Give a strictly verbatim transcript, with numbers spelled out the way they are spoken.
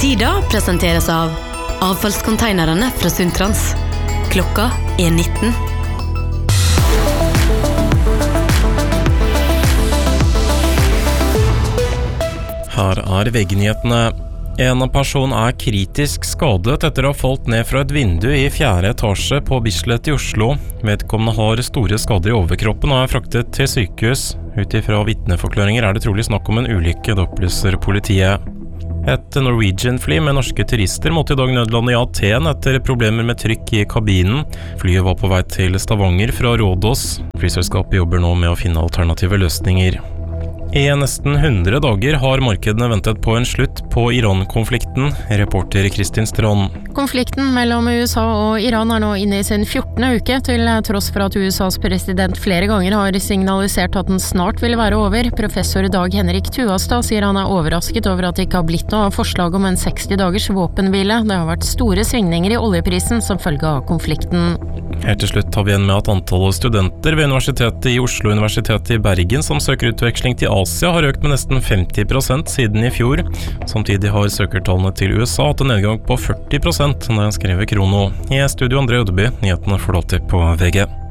Sida presenteres av avfallskonteinerne fra Sundtrans. Klokka er nitten. Her er V G-nyhetene. En person er kritisk skadet etter å ha falt ned fra et vindu i fjerde etasje på Bislett i Oslo. Vedkommende har store skader i overkroppen og er fraktet til sykehus. Ut ifra vitneforklaringer er det trolig snakk om en ulykke, det opplyser politiet. Et Norwegian-fly med norske turister måtte i dag nødlande i Aten etter problemer med trykk i kabinen. Flyet var på vei til Stavanger fra Rådås. Flyselskapet jobber nå med å finne alternative løsninger. I nesten hundre dager har markedene ventet på en slutt på Iran-konflikten, reporter Kristin Strand. Konflikten mellom U S A og Iran er nå inne i sin fjortende uke, til tross for at U S A's president flere ganger har signalisert at den snart vil være over. Professor Dag Henrik Tuastad sier han er overrasket over at det ikke har blitt noe av forslag om en seksti dagers våpenhvile. Det har vært store svingninger i oljeprisen som følge av konflikten. Helt til slutt tar vi igjen med at antallet studenter ved Universitetet i Oslo og Universitetet i Bergen som søker utveksling til Asia har økt med nesten femti prosent siden i fjor. Samtidig har søkertallene til U S A hatt en nedgang på førti prosent, når jeg skrev Krono. I studio André Ødeby, nyhetene får du alltid på V G.